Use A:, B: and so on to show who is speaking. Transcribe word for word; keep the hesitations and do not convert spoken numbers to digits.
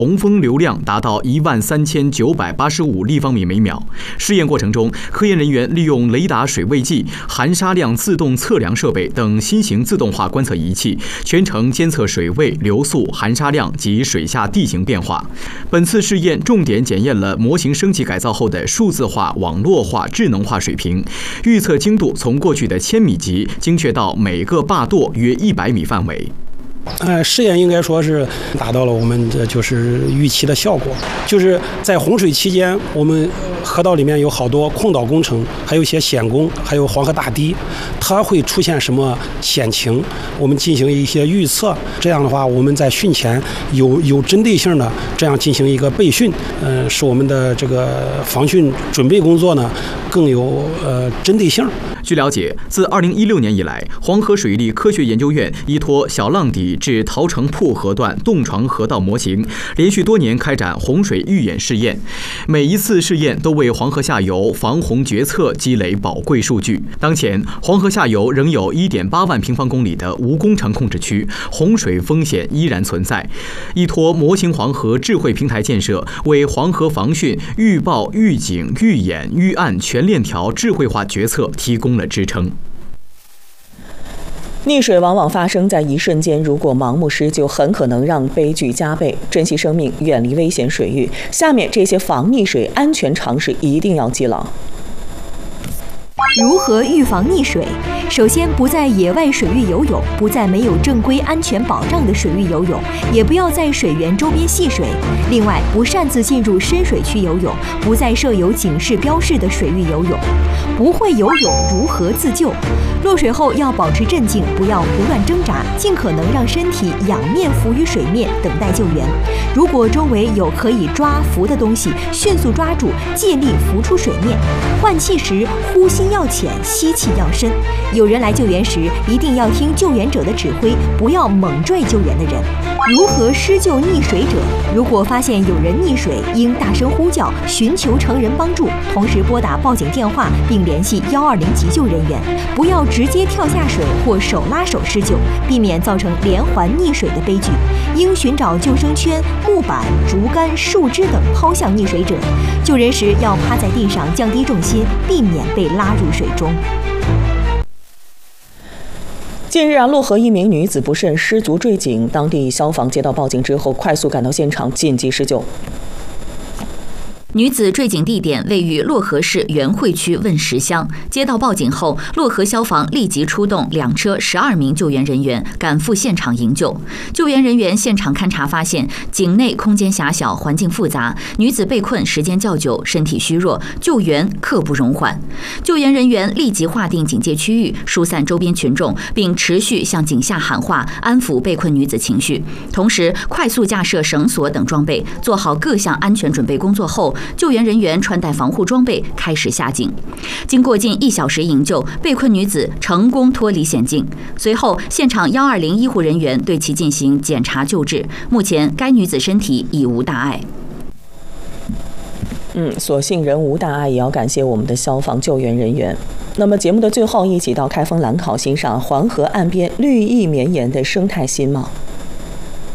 A: 洪峰流量达到一万三千九百八十五立方米每秒。试验过程中，科研人员利用雷达水位计、含沙量自动测量设备等新型自动化观测仪器，全程监测水位、流速、含沙量及水下地形变化。本次试验重点检验了模型升级改造后的数字化、网络化、智能化水平，预测精度从过去的千米级精确到每个坝垛约一百米范围。
B: 呃，试验应该说是达到了我们的就是预期的效果。就是在洪水期间，我们河道里面有好多空岛工程，还有一些险工，还有黄河大堤，它会出现什么险情，我们进行一些预测。这样的话，我们在汛前有有针对性的这样进行一个备汛，嗯、呃，使我们的这个防汛准备工作呢更有呃针对性。
A: 据了解，自二零一六年以来，黄河水利科学研究院依托小浪底至桃城铺河段洞床河道模型，连续多年开展洪水预演试验。每一次试验都为黄河下游防洪决策积累宝贵数据。当前，黄河下游仍有 一点八万平方公里的无工程控制区，洪水风险依然存在。依托模型黄河智慧平台建设，为黄河防汛、预报、预警、预演、预案全链条智慧化决策提供了支撑。
C: 溺水往往发生在一瞬间，如果盲目施救，很可能让悲剧加倍。珍惜生命，远离危险水域。下面这些防溺水安全常识一定要记牢。
D: 如何预防溺水？首先，不在野外水域游泳，不在没有正规安全保障的水域游泳，也不要在水源周边戏水。另外，不擅自进入深水区游泳，不在设有警示标示的水域游泳。不会游泳如何自救？落水后要保持镇静，不要胡乱挣扎，尽可能让身体仰面浮于水面，等待救援。如果周围有可以抓浮的东西，迅速抓住，借力浮出水面。换气时，呼吸要浅，吸气要深。有人来救援时，一定要听救援者的指挥，不要猛拽救援的人。如何施救溺水者？如果发现有人溺水，应大声呼叫，寻求成人帮助，同时拨打报警电话，并联系一二零急救人员。不要直接跳下水或手拉手施救，避免造成连环溺水的悲剧。应寻找救生圈、木板、竹竿、树枝等抛向溺水者。救人时要趴在地上，降低重心，避免被拉入水中。
C: 近日啊，漯河一名女子不慎失足坠井，当地消防接到报警之后，快速赶到现场紧急施救。
E: 女子坠井地点位于漯河市元汇区问石乡。接到报警后，漯河消防立即出动两车十二名救援人员赶赴现场营救。救援人员现场勘查发现，井内空间狭小，环境复杂，女子被困时间较久，身体虚弱，救援刻不容缓。救援人员立即划定警戒区域，疏散周边群众，并持续向井下喊话，安抚被困女子情绪。同时，快速架设绳索等装备，做好各项安全准备工作后，救援人员穿戴防护装备，开始下井。经过近一小时营救，被困女子成功脱离险境。随后，现场一二零医护人员对其进行检查救治。目前，该女子身体已无大碍。
C: 嗯，所幸人无大碍，也要感谢我们的消防救援人员。那么节目的最后，一起到开封兰考欣赏黄河岸边绿意绵延的生态新貌。